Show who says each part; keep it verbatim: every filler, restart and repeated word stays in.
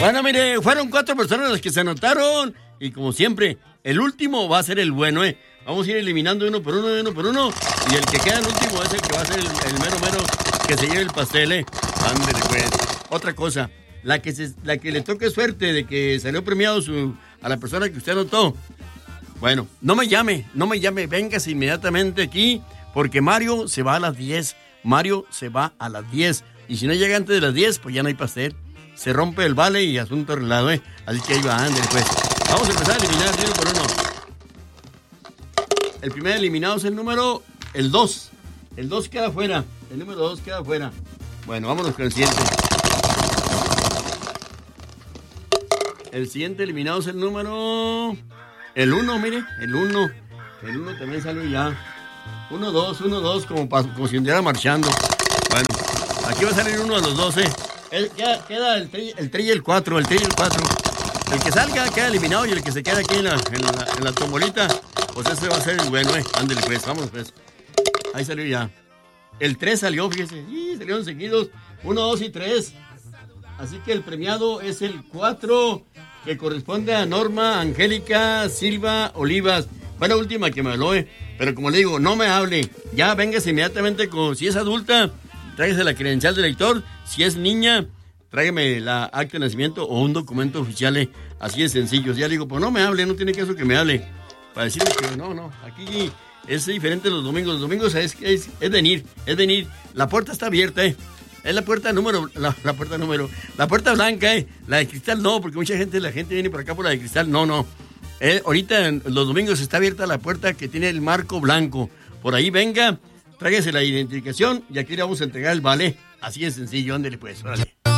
Speaker 1: Bueno, mire, fueron cuatro personas las que se anotaron. Y como siempre, el último va a ser el bueno, ¿eh? Vamos a ir eliminando uno por uno, uno por uno. Y el que queda el último es el que va a ser el, el mero mero que se lleve el pastel, ¿eh? Ándale, pues. Otra cosa, la que, se, la que le toque suerte de que salió premiado su, a la persona que usted anotó. Bueno, no me llame, no me llame, véngase inmediatamente aquí, porque Mario se va a las diez. Mario se va a las diez. Y si no llega antes de las diez, pues ya no hay pastel. Se rompe el vale y asunto arreglado, ¿eh? Así que ahí va, ándale, pues. Vamos a empezar a eliminar uno por uno. El primer eliminado es el número, el dos. El dos queda fuera. El número dos queda fuera. Bueno, vámonos con el siguiente. El siguiente eliminado es el número... El uno, mire, el uno. El uno también salió ya. uno, dos, uno, dos, como, como si anduviera marchando. Bueno, aquí va a salir uno de los dos, ¿eh? El, queda, queda el tres y el cuatro, el tres y el cuatro. El que salga queda eliminado y el que se queda aquí en la, en la, en la tombolita, pues ese va a ser el bueno, ¿eh? Ándale, pues, vámonos, pues. Ahí salió ya. El tres salió, fíjese. Sí, salieron seguidos. uno, dos y tres. Así que el premiado es el cuatro, que corresponde a Norma Angélica Silva Olivas. Fue la última que me habló, ¿eh? Pero como le digo, no me hable. Ya véngase inmediatamente con... Si es adulta, tráigase la credencial del lector. Si es niña, tráigame la acta de nacimiento o un documento oficial, ¿eh? Así de sencillo. Ya le digo, pues no me hable, no tiene caso que me hable. Para decirle que no, no, aquí es diferente los domingos. Los domingos es, es, es venir, es venir. La puerta está abierta, ¿eh? Es la puerta número, la, la puerta número, la puerta blanca, ¿eh? La de cristal no, porque mucha gente, la gente viene por acá por la de cristal. No, no. Eh, ahorita en los domingos está abierta la puerta que tiene el marco blanco. Por ahí venga, tráigase la identificación y aquí le vamos a entregar el vale. Así de sencillo, ándele pues, órale.